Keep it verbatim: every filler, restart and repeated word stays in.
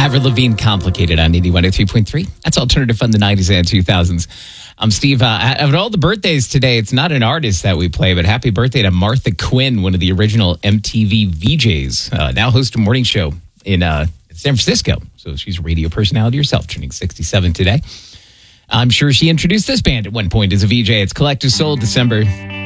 Avril Lavigne, Complicated on eighty-one oh three point three. That's Alternative Fun, the nineties and two thousands. I'm Steve. Uh, of all the birthdays today, it's not an artist that we play, but happy birthday to Martha Quinn, one of the original M T V V Js, uh, now hosts a morning show in uh, San Francisco. So she's a radio personality herself, turning sixty-seven today. I'm sure she introduced this band at one point as a V J. It's Collective Soul, December